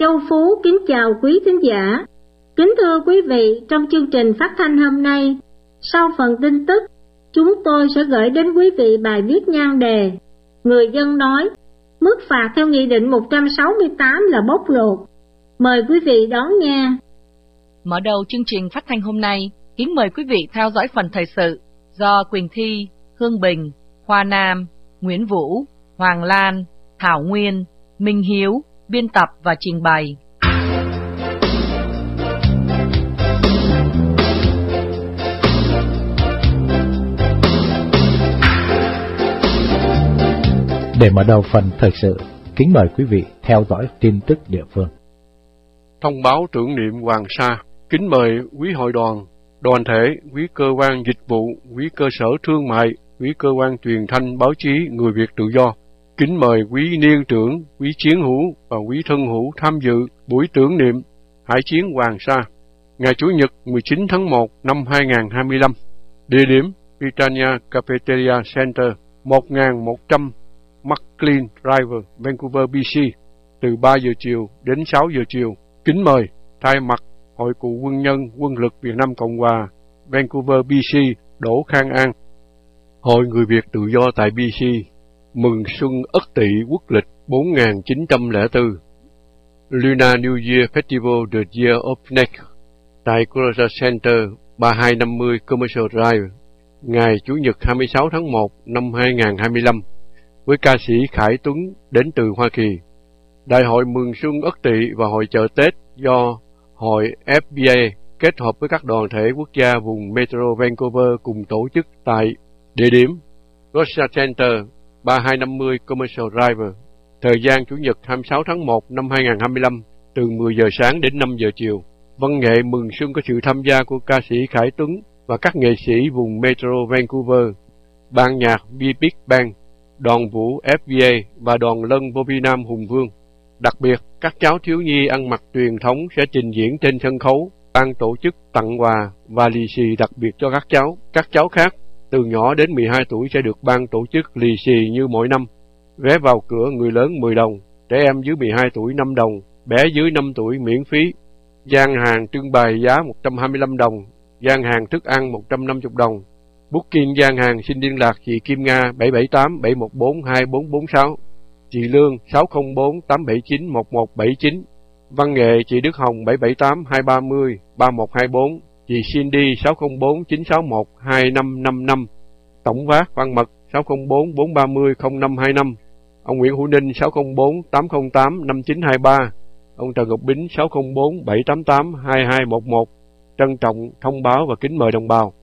Châu Phú kính chào quý thính giả. Kính thưa quý vị, trong chương trình phát thanh hôm nay, sau phần tin tức, chúng tôi sẽ gửi đến quý vị bài viết nhan đề Người dân nói, mức phạt theo Nghị định 168 là bóc lột. Mời quý vị đón nghe. Mở đầu chương trình phát thanh hôm nay, kính mời quý vị theo dõi phần thời sự do Quỳnh Thi, Hương Bình, Hoa Nam, Nguyễn Vũ, Hoàng Lan, Thảo Nguyên, Minh Hiếu biên tập và trình bày. Để mở đầu phần thời sự, kính mời quý vị theo dõi tin tức địa phương. Thông báo tưởng niệm Hoàng Sa. Kính mời quý hội đoàn, đoàn thể, quý cơ quan dịch vụ, quý cơ sở thương mại, quý cơ quan truyền thanh báo chí người Việt tự do. Kính mời quý niên trưởng, quý chiến hữu và quý thân hữu tham dự buổi tưởng niệm Hải chiến Hoàng Sa, ngày Chủ nhật 19 tháng 1 năm 2025. Địa điểm Britannia Cafeteria Center, 1100 McLean Drive, Vancouver, BC, từ 3 giờ chiều đến 6 giờ chiều. Kính mời thay mặt Hội Cựu Quân nhân Quân lực Việt Nam Cộng Hòa, Vancouver, BC, Đỗ Khang An. Hội Người Việt Tự do tại BC mừng xuân Ất Tỵ Quốc lịch 4904. Lunar New Year Festival The Year of Snake tại Cultural Center 3250 Commercial Drive, ngày Chủ nhật 26 tháng 1 năm 2025, với ca sĩ Khải Tuấn đến từ Hoa Kỳ. Đại hội mừng xuân Ất Tỵ và hội chợ Tết do hội FBA kết hợp với các đoàn thể quốc gia vùng Metro Vancouver cùng tổ chức tại địa điểm Rosa Center 3250 Commercial Drive. Thời gian Chủ nhật 26 tháng 1 năm 2025 từ 10 giờ sáng đến 5 giờ chiều. Văn nghệ mừng xuân có sự tham gia của ca sĩ Khải Tuấn và các nghệ sĩ vùng Metro Vancouver, ban nhạc Big Bang, đoàn vũ FBA và đoàn lân vô vi Nam Hùng Vương. Đặc biệt, các cháu thiếu nhi ăn mặc truyền thống sẽ trình diễn trên sân khấu, ban tổ chức tặng quà và lì xì đặc biệt cho các cháu. Các cháu khác từ nhỏ đến 12 tuổi sẽ được ban tổ chức lì xì như mỗi năm. Vé vào cửa người lớn 10 đồng, trẻ em dưới 12 tuổi 5 đồng, bé dưới 5 tuổi miễn phí. Gian hàng trưng bày giá 125 đồng, gian hàng thức ăn 150 đồng. Booking gian hàng xin liên lạc chị Kim Nga 778 714 2446, chị Lương 604 879 1179, văn nghệ chị Đức Hồng 778 230 3124, chị Cindy 604 961 2555, tổng vác văn mật 604 430 0525, ông Nguyễn Hữu Ninh 604 808 5923, ông Trần Ngọc Bính 604 788 2211. Trân trọng thông báo và kính mời đồng bào.